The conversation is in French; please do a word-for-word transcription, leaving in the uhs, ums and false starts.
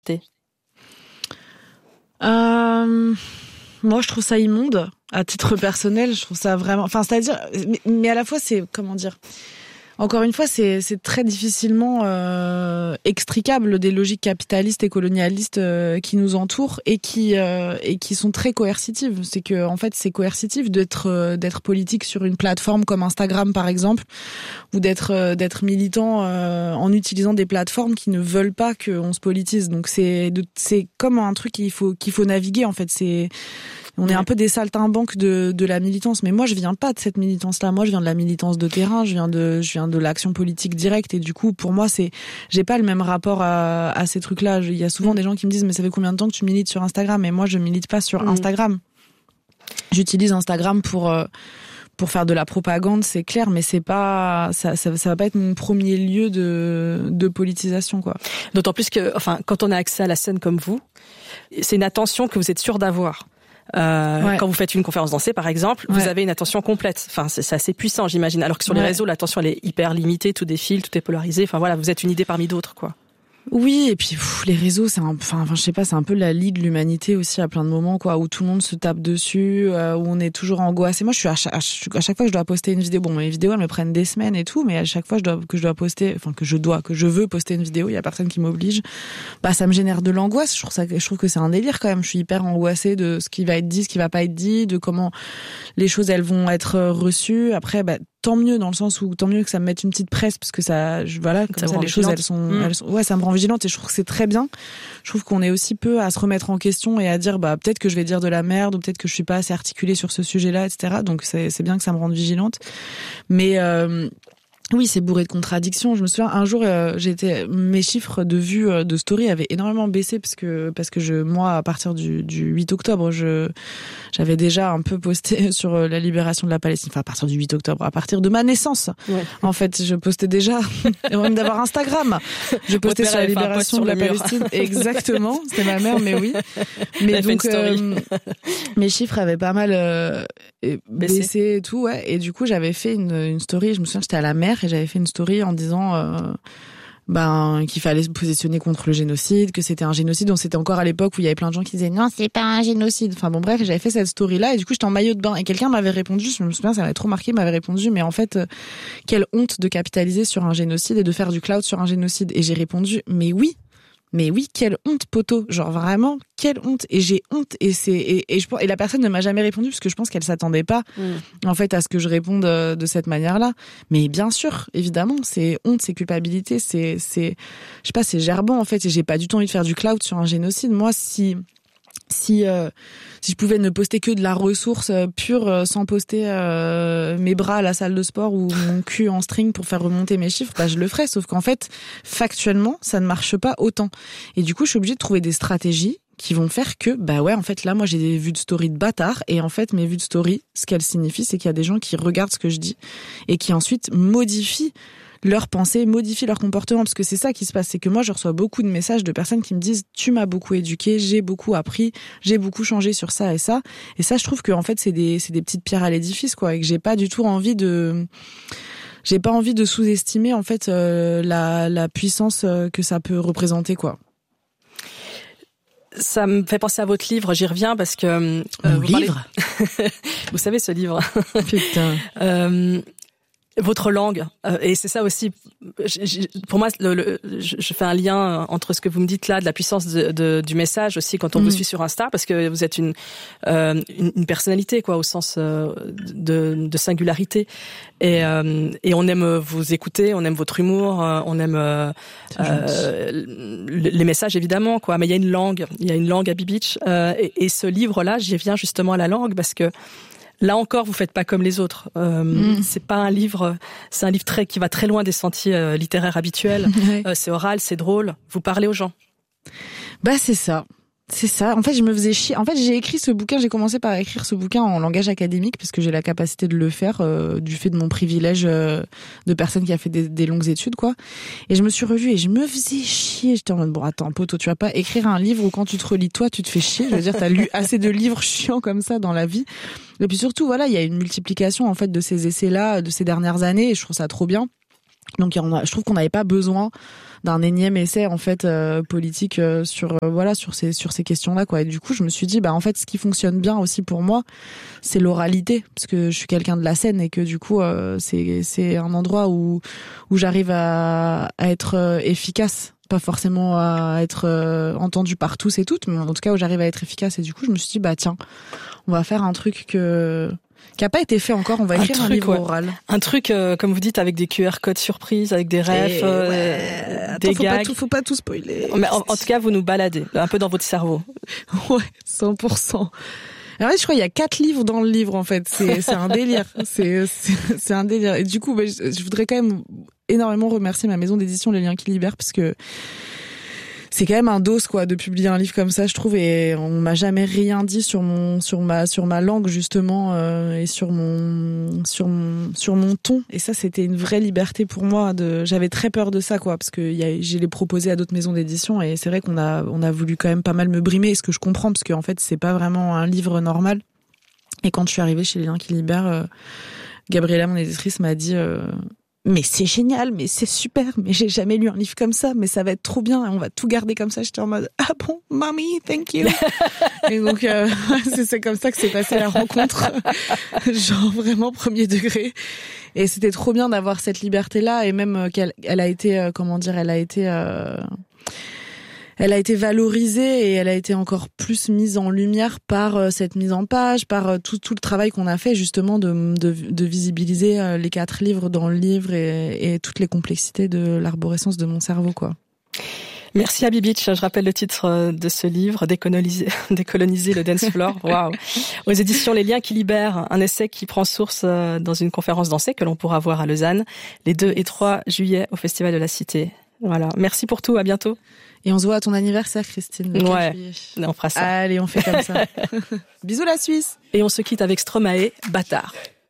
euh, Moi, je trouve ça immonde. À titre personnel, je trouve ça vraiment... Enfin, c'est-à-dire... Mais, mais à la fois, c'est... Comment dire ? Encore une fois, c'est, c'est très difficilement euh, extricable des logiques capitalistes et colonialistes euh, qui nous entourent et qui euh, et qui sont très coercitives. C'est que en fait, c'est coercitif d'être euh, d'être politique sur une plateforme comme Instagram par exemple, ou d'être euh, d'être militant euh, en utilisant des plateformes qui ne veulent pas qu'on se politise. Donc c'est de, c'est comme un truc qu'il faut qu'il faut naviguer en fait. C'est On est un peu des saltimbanques de, de la militance. Mais moi, je viens pas de cette militance-là. Moi, je viens de la militance de terrain. Je viens de, je viens de l'action politique directe. Et du coup, pour moi, c'est, j'ai pas le même rapport à, à ces trucs-là. Il y a souvent des gens qui me disent, mais ça fait combien de temps que tu milites sur Instagram? Et moi, je milite pas sur mmh. Instagram. J'utilise Instagram pour, pour faire de la propagande, c'est clair, mais c'est pas, ça, ça, ça va pas être mon premier lieu de, de politisation, quoi. D'autant plus que, enfin, quand on a accès à la scène comme vous, c'est une attention que vous êtes sûr d'avoir. Euh, ouais. Quand vous faites une conférence dansée, par exemple, ouais. vous avez une attention complète. Enfin, c'est, c'est assez puissant, j'imagine. Alors que sur les ouais. réseaux, l'attention, elle est hyper limitée, tout défile, tout est polarisé. Enfin, voilà, vous êtes une idée parmi d'autres, quoi. Oui, et puis pff, les réseaux, c'est un, enfin, enfin, je sais pas, c'est un peu la lie de l'humanité aussi à plein de moments, quoi, où tout le monde se tape dessus, euh, où on est toujours angoissé. Moi, je suis à chaque, à chaque fois que je dois poster une vidéo, bon, mes vidéos, elles me prennent des semaines et tout, mais à chaque fois je dois, que je dois poster, enfin, que je dois, que je veux poster une vidéo, il y a personne qui m'oblige. Bah, ça me génère de l'angoisse. Je trouve ça, je trouve que c'est un délire quand même. Je suis hyper angoissée de ce qui va être dit, ce qui va pas être dit, de comment les choses elles vont être reçues. Après, bah, tant mieux dans le sens où tant mieux que ça me mette une petite presse parce que ça, je, voilà, comme ça, ça les choses elles sont, mmh. elles sont, ouais, ça me rend vigilante et je trouve que c'est très bien. Je trouve qu'on est aussi peu à se remettre en question et à dire bah peut-être que je vais dire de la merde ou peut-être que je suis pas assez articulée sur ce sujet-là, et cetera. Donc c'est c'est bien que ça me rende vigilante. Mais euh, oui, c'est bourré de contradictions. Je me souviens un jour, euh, j'étais mes chiffres de vues euh, de story avaient énormément baissé parce que parce que je moi à partir du du huit octobre, je j'avais déjà un peu posté sur la libération de la Palestine. Enfin à partir du huit octobre, à partir de ma naissance. Ouais. En fait, je postais déjà avant même d'avoir Instagram. Je postais sur la libération sur de la Palestine. Exactement, c'était ma mère, mais oui. Mais Elle donc euh, mes chiffres avaient pas mal euh, baissé. baissé et tout, ouais. Et du coup, j'avais fait une une story. Je me souviens, j'étais à la mer. Et j'avais fait une story en disant euh, ben qu'il fallait se positionner contre le génocide, que c'était un génocide. Donc c'était encore à l'époque où il y avait plein de gens qui disaient non, c'est pas un génocide. Enfin bon bref, j'avais fait cette story là et du coup j'étais en maillot de bain et quelqu'un m'avait répondu, je me souviens, ça m'avait trop marqué, m'avait répondu mais en fait euh, quelle honte de capitaliser sur un génocide et de faire du cloud sur un génocide. Et j'ai répondu mais oui. Mais oui, quelle honte, poteau. Genre vraiment, quelle honte. Et j'ai honte. Et c'est et, et je et la personne ne m'a jamais répondu parce que je pense qu'elle s'attendait pas mmh. en fait à ce que je réponde de, de cette manière-là. Mais bien sûr, évidemment, c'est honte, c'est culpabilité, c'est c'est je sais pas, c'est gerbant en fait. Et j'ai pas du tout envie de faire du cloud sur un génocide. Moi, si Si euh, si je pouvais ne poster que de la ressource euh, pure euh, sans poster euh, mes bras à la salle de sport ou mon cul en string pour faire remonter mes chiffres, bah je le ferais. Sauf qu'en fait, factuellement, ça ne marche pas autant. Et du coup, je suis obligée de trouver des stratégies qui vont faire que, bah ouais, en fait, là, moi, j'ai des vues de story de bâtard. Et en fait, mes vues de story, ce qu'elles signifient, c'est qu'il y a des gens qui regardent ce que je dis et qui ensuite modifient leurs pensées, modifient leur comportement, parce que c'est ça qui se passe, c'est que moi je reçois beaucoup de messages de personnes qui me disent tu m'as beaucoup éduqué, j'ai beaucoup appris, j'ai beaucoup changé sur ça et ça, et ça je trouve que en fait c'est des c'est des petites pierres à l'édifice quoi, et que j'ai pas du tout envie de j'ai pas envie de sous-estimer en fait euh, la la puissance que ça peut représenter quoi. Ça me fait penser à votre livre, j'y reviens parce que euh, Mon vous livre parlez... vous savez ce livre. Putain. euh... Votre langue, euh, et c'est ça aussi, j', j', pour moi, le, le, je, je fais un lien entre ce que vous me dites là, de la puissance de, de, du message aussi quand on mmh. vous suit sur Insta, parce que vous êtes une, euh, une, une personnalité, quoi, au sens euh, de, de singularité, et, euh, et on aime vous écouter, on aime votre humour, euh, on aime euh, euh, les messages évidemment, quoi, mais il y a une langue, il y a une langue à Bee-Beach, euh, et, et ce livre-là, j'y viens justement à la langue, parce que là encore, vous faites pas comme les autres. Euh, mmh. C'est pas un livre, c'est un livre très qui va très loin des sentiers euh, littéraires habituels. Ouais. Euh, c'est oral, c'est drôle. Vous parlez aux gens. Bah c'est ça. C'est ça. En fait, je me faisais chier. En fait, j'ai écrit ce bouquin, j'ai commencé par écrire ce bouquin en langage académique parce que j'ai la capacité de le faire euh, du fait de mon privilège euh, de personne qui a fait des, des longues études, quoi. Et je me suis revue et je me faisais chier. J'étais en mode, bon, attends, poto, tu vas pas écrire un livre où quand tu te relis, toi, tu te fais chier. Je veux dire, t'as lu assez de livres chiants comme ça dans la vie. Et puis surtout, voilà, il y a une multiplication, en fait, de ces essais-là, de ces dernières années et je trouve ça trop bien. Donc on a, je trouve qu'on n'avait pas besoin d'un énième essai en fait euh, politique euh, sur euh, voilà sur ces sur ces questions-là quoi. Et du coup je me suis dit bah en fait ce qui fonctionne bien aussi pour moi c'est l'oralité parce que je suis quelqu'un de la scène et que du coup euh, c'est c'est un endroit où où j'arrive à, à être euh, efficace. Pas forcément à être euh, entendu par tous et toutes, mais en tout cas où j'arrive à être efficace. Et du coup, je me suis dit, bah tiens, on va faire un truc que qui a pas été fait encore. On va écrire un, truc, un livre ouais. oral. Un truc, euh, comme vous dites, avec des Q R codes surprises, avec des refs, euh, ouais. des Attends, faut gags. Pas tout, faut pas tout spoiler. Mais en, en tout cas, vous nous baladez un peu dans votre cerveau. Ouais, cent pour cent. En fait, je crois qu'il y a quatre livres dans le livre, en fait. C'est, c'est un délire. C'est, c'est, c'est un délire. Et du coup, bah, je, je voudrais quand même énormément remercier ma maison d'édition Les Liens qui libèrent parce que c'est quand même un dos, quoi, de publier un livre comme ça, je trouve, et on m'a jamais rien dit sur mon, sur ma, sur ma langue, justement, euh, et sur mon, sur mon, sur mon ton. Et ça, c'était une vraie liberté pour moi de, j'avais très peur de ça, quoi, parce que y a, j'ai les proposé à d'autres maisons d'édition et c'est vrai qu'on a, on a voulu quand même pas mal me brimer, ce que je comprends, parce qu'en fait, c'est pas vraiment un livre normal. Et quand je suis arrivée chez Les Liens qui libèrent, euh, Gabriella, mon éditrice, m'a dit, euh, mais c'est génial, mais c'est super, mais j'ai jamais lu un livre comme ça, mais ça va être trop bien, et on va tout garder comme ça. J'étais en mode, ah bon, mommy, thank you. Et donc, euh, c'est, c'est comme ça que s'est passée la rencontre. Genre vraiment premier degré. Et c'était trop bien d'avoir cette liberté-là, et même qu'elle, elle a été, euh, comment dire, elle a été, euh, elle a été valorisée et elle a été encore plus mise en lumière par euh, cette mise en page, par euh, tout, tout le travail qu'on a fait justement de, de, de visibiliser euh, les quatre livres dans le livre et, et toutes les complexités de l'arborescence de mon cerveau, quoi. Merci Abby Beach. Je rappelle le titre de ce livre, Décoloniser, décoloniser le dance floor. Waouh. Aux éditions Les Liens qui libèrent, un essai qui prend source dans une conférence dansée que l'on pourra voir à Lausanne les deux et trois juillet au Festival de la Cité. Voilà. Merci pour tout. À bientôt. Et on se voit à ton anniversaire, Christine. Ouais. On fera ça. Allez, on fait comme ça. Bisous la Suisse. Et on se quitte avec Stromae, Bâtard.